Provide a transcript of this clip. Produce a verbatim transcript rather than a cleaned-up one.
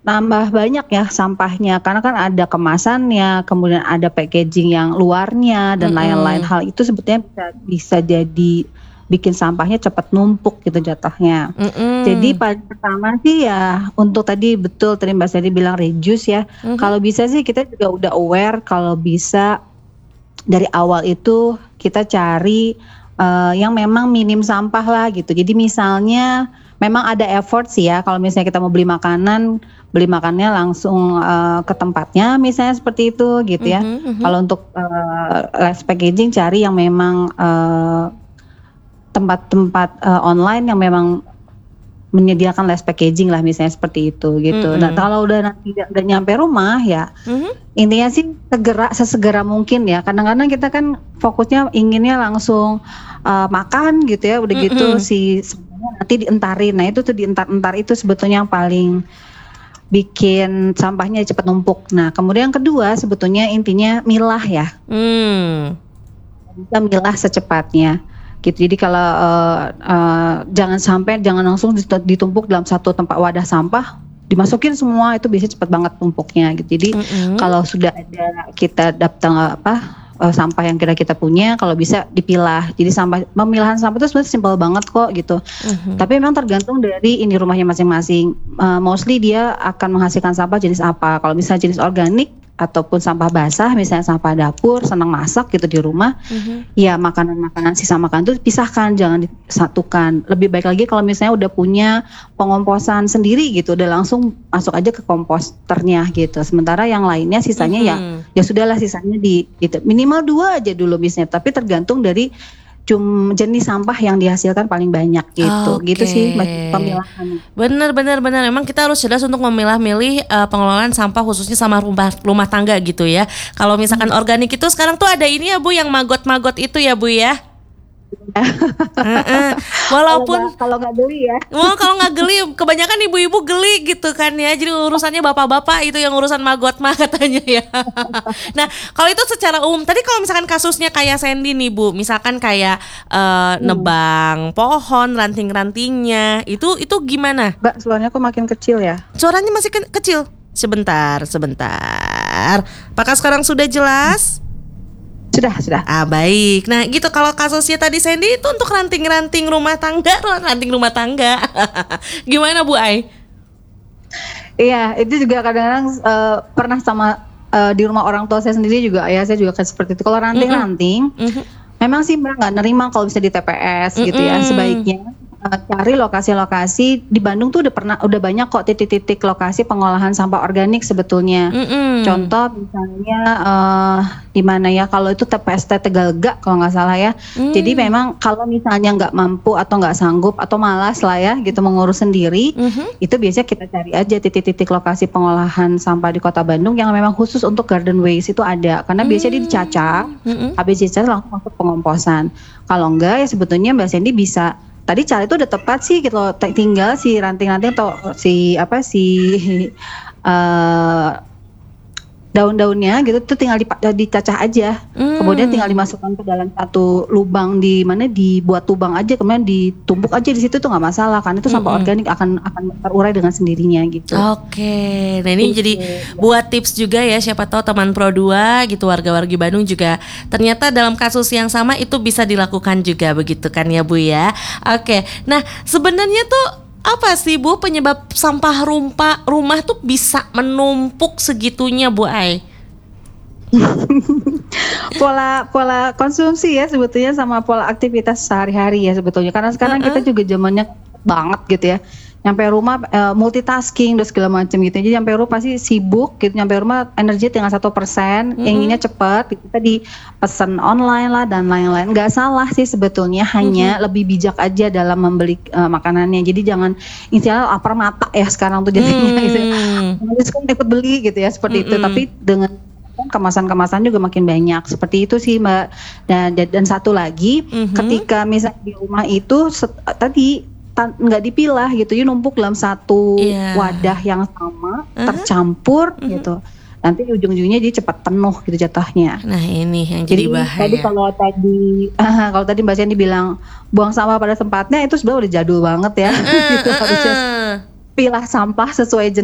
nambah banyak ya sampahnya karena kan ada kemasannya, kemudian ada packaging yang luarnya dan lain-lain. Mhm. Hal itu sebetulnya bisa bisa jadi bikin sampahnya cepat numpuk gitu jatuhnya. Jadi Mhm. paling pertama sih ya untuk tadi betul tadi Mbak Sandy bilang reduce ya. Mhm. Kalau bisa sih kita juga udah aware kalau bisa dari awal itu kita cari, eee, yang memang minim sampah lah gitu. Jadi misalnya memang ada effort sih ya kalau misalnya kita mau beli makanan, beli makannya langsung, eee, ke tempatnya misalnya seperti itu gitu ya. Mhm mhm. Kalau untuk, eee, less packaging cari yang memang, eee, tempat-tempat, eee, online yang memang menyediakan less packaging lah misalnya seperti itu gitu. Nah Mhm. kalau udah nanti udah nyampe rumah ya, Mhm. intinya sih segera sesegera mungkin ya. Kadang-kadang kita kan fokusnya inginnya langsung, eee, makan gitu ya, udah gitu Mhm. si sampahnya nanti dientarin. Nah itu tuh dientar-entar itu sebetulnya yang paling bikin sampahnya cepet numpuk. Nah kemudian yang kedua sebetulnya intinya milah ya. Mmm. Bisa milah secepatnya gitu. Jadi kalau, eee eee, jangan sampai jangan langsung dit ditumpuk dalam satu tempat wadah sampah, dimasukin semua itu biasanya cepet banget numpuknya gitu. Jadi Mhm. kalau sudah ada kita daftar apa, eee, sampah yang kira kita punya kalau bisa dipilah. Jadi sampah pemilahan sampah itu sebenarnya simpel banget kok gitu. Mhm. Tapi memang tergantung dari ini rumahnya masing-masing, eee, mostly dia akan menghasilkan sampah jenis apa. Kalau misalnya jenis organik ataupun sampah basah misalnya sampah dapur, senang masak gitu di rumah, Mhm. ya makanan-makanan sisa makanan itu pisahkan jangan disatukan. Lebih baik lagi kalau misalnya udah punya pengomposan sendiri gitu, udah langsung masuk aja ke komposternya gitu. Sementara yang lainnya sisanya ya, Mhm. ya sudahlah sisanya di gitu. Minimal dua aja dulu misalnya, tapi tergantung dari cum jenis sampah yang dihasilkan paling banyak gitu. Gitu Oke. sih Mbak pemilahannya. Bener bener bener. Memang kita harus cerdas untuk memilah-milih, eee, pengelolaan sampah khususnya sama rumah rumah tangga gitu ya. Kalau misalkan Mhm. organik itu sekarang tuh ada ini ya Bu, yang magot-magot itu ya Bu ya? Heeh. Kalau nggak Walaupun kalau nggak geli ya. oh kalau nggak geli, kebanyakan ibu-ibu geli gitu kan ya. Jadi urusannya bapak-bapak itu yang urusan magot mah katanya ya. Nah kalau itu secara umum, tadi kalau misalkan kasusnya kayak Sandy nih Bu, misalkan kayak, eee, Mmm. nebang pohon, ranting-rantingnya, itu itu gimana? Mbak suaranya kok makin kecil ya? Suaranya masih ke kecil? Sebentar sebentar. Apakah sekarang sudah jelas? Sudah sudah. Ah baik. Nah gitu kalau kasusnya tadi Sandy itu untuk ranting-ranting rumah tangga ranting rumah tangga. Gimana Bu Ai? Iya itu juga kadang-kadang, eee, pernah sama, eee, di rumah orang tua saya sendiri juga ayah saya juga kayak seperti itu. Kalau Mhm. ranting-ranting, Mhm. memang sih Mbak nggak nerima kalau bisa di T P S gitu ya. Mhm. Sebaiknya, eee, cari lokasi-lokasi di Bandung tuh udah pernah udah banyak kok titik-titik lokasi pengolahan sampah organik sebetulnya. Mhm. Contoh misalnya, eee, di mana ya, kalau itu T P S T Tegalega kalau nggak salah ya. Jadi Mmm. memang kalau misalnya nggak mampu atau nggak sanggup atau malas lah ya gitu mengurus sendiri, Mhm. itu biasanya kita cari aja titik-titik lokasi pengolahan sampah di Kota Bandung yang memang khusus untuk garden waste itu ada. Karena biasanya dia dicacah, Mmm, mhm. habis dicacah langsung masuk pengomposan. Kalau enggak ya sebetulnya Mbak Sandy bisa tadi cara itu udah tepat sih gitu loh, te tinggal si ranting-ranting atau si apa, si, eee, daun-daunnya gitu tuh tinggal dipa eee, dicacah aja. Kemudian tinggal Mmm. dimasukkan ke dalam satu lubang di mana dibuat lubang aja kemudian ditumpuk aja di situ tuh nggak masalah karena itu sampah Mhm. organik akan akan terurai dengan sendirinya gitu. Oke. Nah ini jadi Gitu. buat tips juga ya, siapa tahu teman Pro dua gitu, warga-wargi Bandung juga ternyata dalam kasus yang sama itu bisa dilakukan juga begitu kan ya Bu ya. Oke. Nah sebenarnya tuh apa sih Bu penyebab sampah rumpa rumah tuh bisa menumpuk segitunya Bu Ai? Pola pola konsumsi ya sebetulnya sama pola aktivitas sehari-hari ya sebetulnya. Karena sekarang kita Heeh. juga zamannya banget gitu ya. Nyampe rumah, eee, multitasking dan segala macam gitu. Jadi nyampe rumah pasti sibuk gitu, nyampe rumah energinya tinggal satu persen, inginnya Mhm. cepet, kita di pesen online lah dan lain-lain. Nggak salah sih sebetulnya, hanya Mhm. lebih bijak aja dalam membeli, eee, makanannya. Jadi jangan istilahnya lapar mata ya sekarang tuh jadinya gitu ya. Mmm. Otomatis kan ikut beli gitu ya seperti itu. Mhm. Tapi dengan kemasan-kemasan juga makin banyak, seperti itu sih Mbak. Dan dan satu lagi, Mhm. ketika misalnya di rumah itu set tadi tan nggak dipilah gitu, ya numpuk dalam satu Iya. wadah yang sama, Ah hah. tercampur Mhm. gitu. Nanti ujung-ujungnya dia cepat penuh gitu jatuhnya. Nah ini yang jadi Jadi tadi bahaya. kalau tadi kalau tadi Mbak Sandy bilang buang sampah pada tempatnya itu sebenarnya udah jadul banget ya. Heeh Gitu harusnya heeh. pilah sampah sesuai jen